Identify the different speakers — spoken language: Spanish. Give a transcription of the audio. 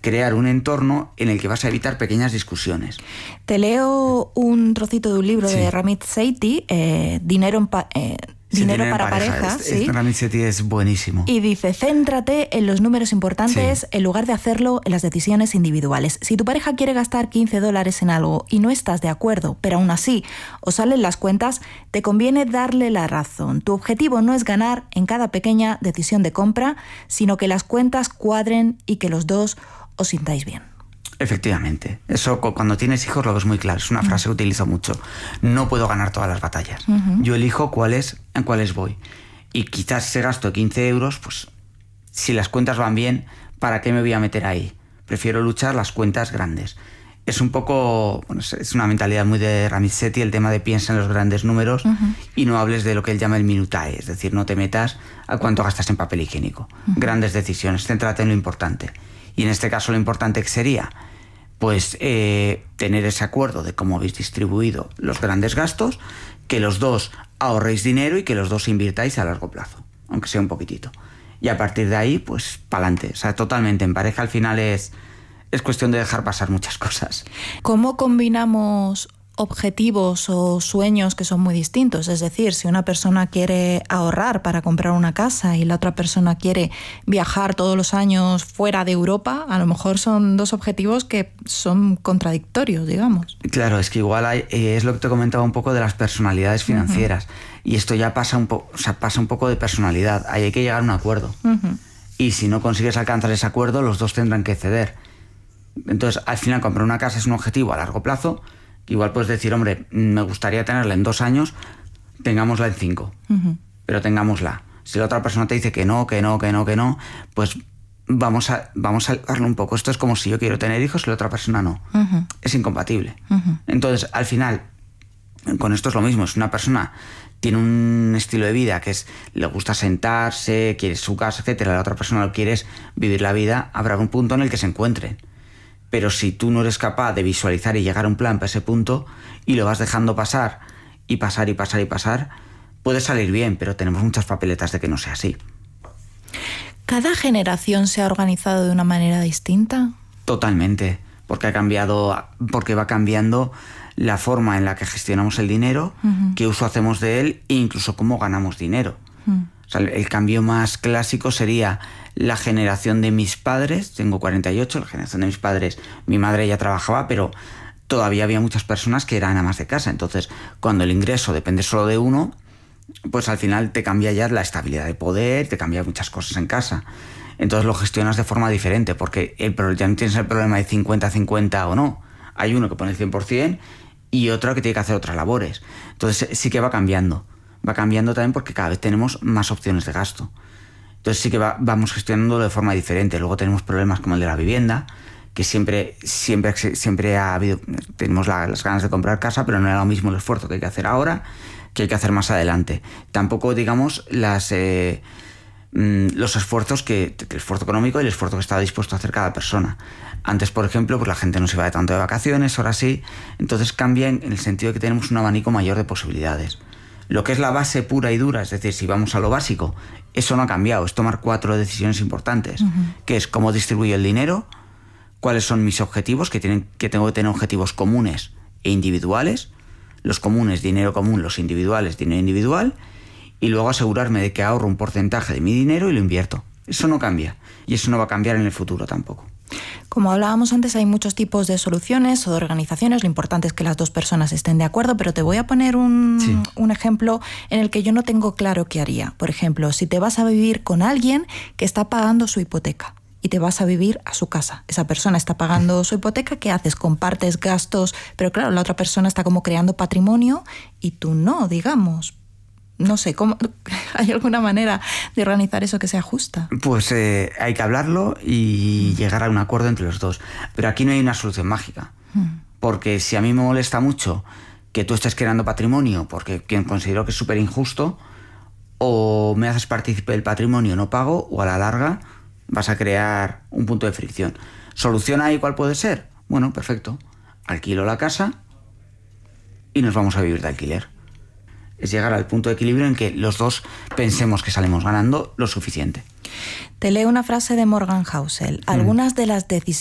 Speaker 1: crear un entorno en el que vas a evitar pequeñas discusiones.
Speaker 2: Te leo un trocito de un libro de Ramit Sethi, Dinero para parejas.
Speaker 1: ¿Sí? Ramit Sethi es buenísimo.
Speaker 2: Y dice, céntrate en los números importantes en lugar de hacerlo en las decisiones individuales. Si tu pareja quiere gastar $15 en algo y no estás de acuerdo, pero aún así os salen las cuentas, te conviene darle la razón. Tu objetivo no es ganar en cada pequeña decisión de compra, sino que las cuentas cuadren y que los dos os sintáis bien.
Speaker 1: Efectivamente. Eso cuando tienes hijos lo ves muy claro. Es una frase que utilizo mucho. No puedo ganar todas las batallas. Yo elijo en cuáles voy. Y quizás ese gasto de 15 euros, pues si las cuentas van bien, ¿para qué me voy a meter ahí? Prefiero luchar las cuentas grandes. Es un poco, bueno, es una mentalidad muy de Ramit Sethi, el tema de piensa en los grandes números y no hables de lo que él llama el minutae, es decir, no te metas a cuánto gastas en papel higiénico. Grandes decisiones, céntrate en lo importante. Y en este caso lo importante que sería, pues tener ese acuerdo de cómo habéis distribuido los grandes gastos, que los dos ahorréis dinero y que los dos invirtáis a largo plazo, aunque sea un poquitito. Y a partir de ahí, pues pa'lante. O sea, totalmente. En pareja al final es cuestión de dejar pasar muchas cosas.
Speaker 2: ¿Cómo combinamos objetivos o sueños que son muy distintos? Es decir, si una persona quiere ahorrar para comprar una casa y la otra persona quiere viajar todos los años fuera de Europa, a lo mejor son dos objetivos que son contradictorios, digamos.
Speaker 1: Claro, es que igual es lo que te comentaba un poco de las personalidades financieras. Y esto ya pasa un poco de personalidad. Ahí hay que llegar a un acuerdo. Y si no consigues alcanzar ese acuerdo, los dos tendrán que ceder. Entonces, al final, comprar una casa es un objetivo a largo plazo. Igual puedes decir, hombre, me gustaría tenerla en 2 años, tengámosla en 5, pero tengámosla. Si la otra persona te dice que no, pues vamos a darle un poco. Esto es como si yo quiero tener hijos y la otra persona no. Es incompatible. Entonces, al final, con esto es lo mismo. Si una persona tiene un estilo de vida que le gusta sentarse, quiere su casa, etcétera, la otra persona lo quiere es vivir la vida, habrá un punto en el que se encuentren. Pero si tú no eres capaz de visualizar y llegar a un plan para ese punto y lo vas dejando pasar, puede salir bien, pero tenemos muchas papeletas de que no sea así.
Speaker 2: ¿Cada generación se ha organizado de una manera distinta?
Speaker 1: Totalmente, porque va cambiando la forma en la que gestionamos el dinero, qué uso hacemos de él e incluso cómo ganamos dinero. O sea, el cambio más clásico sería la generación de mis padres. Tengo 48, la generación de mis padres, mi madre ya trabajaba, pero todavía había muchas personas que eran amas de casa. Entonces, cuando el ingreso depende solo de uno, pues al final te cambia ya la estabilidad de poder, te cambia muchas cosas en casa. Entonces lo gestionas de forma diferente, porque ya no tienes el problema de 50-50 o no. Hay uno que pone el 100% y otro que tiene que hacer otras labores. Entonces sí que va cambiando. Va cambiando también porque cada vez tenemos más opciones de gasto. Entonces sí que vamos gestionándolo de forma diferente. Luego tenemos problemas como el de la vivienda, que siempre ha habido, tenemos las ganas de comprar casa, pero no era lo mismo el esfuerzo que hay que hacer ahora que hay que hacer más adelante. Tampoco, digamos, los esfuerzos el esfuerzo económico y el esfuerzo que estaba dispuesto a hacer cada persona. Antes, por ejemplo, pues la gente no se iba tanto de vacaciones, ahora sí. Entonces cambia en el sentido de que tenemos un abanico mayor de posibilidades. Lo que es la base pura y dura, es decir, si vamos a lo básico, eso no ha cambiado. Es tomar 4 decisiones importantes, que es cómo distribuyo el dinero, cuáles son mis objetivos, que tengo que tener objetivos comunes e individuales. Los comunes, dinero común; los individuales, dinero individual. Y luego asegurarme de que ahorro un porcentaje de mi dinero y lo invierto. Eso no cambia. Y eso no va a cambiar en el futuro tampoco.
Speaker 2: Como hablábamos antes, hay muchos tipos de soluciones o de organizaciones. Lo importante es que las dos personas estén de acuerdo, pero te voy a poner un ejemplo en el que yo no tengo claro qué haría. Por ejemplo, si te vas a vivir con alguien que está pagando su hipoteca y te vas a vivir a su casa. Esa persona está pagando su hipoteca, ¿qué haces? Compartes gastos, pero claro, la otra persona está como creando patrimonio y tú no, digamos. No sé, ¿hay alguna manera de organizar eso que sea justa?
Speaker 1: Pues hay que hablarlo y llegar a un acuerdo entre los dos. Pero aquí no hay una solución mágica. Porque si a mí me molesta mucho que tú estés creando patrimonio porque considero que es súper injusto, o me haces partícipe del patrimonio, no pago, o a la larga vas a crear un punto de fricción. ¿Solución ahí cuál puede ser? Bueno, perfecto. Alquilo la casa y nos vamos a vivir de alquiler. Es llegar al punto de equilibrio en que los dos pensemos que salimos ganando lo suficiente.
Speaker 2: Te leo una frase de Morgan Housel. Algunas de las decisiones